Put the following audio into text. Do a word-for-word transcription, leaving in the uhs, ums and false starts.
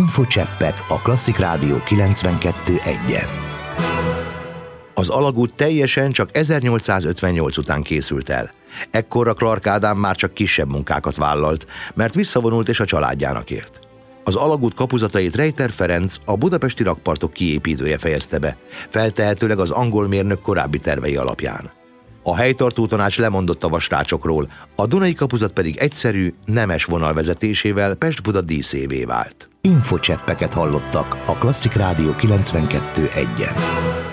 Infocseppek a Klasszik Rádió kilencvenkettő egyen. Az alagút teljesen csak ezernyolcszázötvennyolc után készült el. Ekkorra Clark Ádám már csak kisebb munkákat vállalt, mert visszavonult és a családjának élt. Az alagút kapuzatait Rejter Ferenc, a budapesti rakpartok kiépítője fejezte be, feltehetőleg az angol mérnök korábbi tervei alapján. A helytartó tanács lemondott a vasrácsokról, a Dunai kapuzat pedig egyszerű, nemes vonal vezetésével Pest-Buda díszévé vált. Infocseppeket hallottak a Klasszik Rádió kilencvenkettő egyen.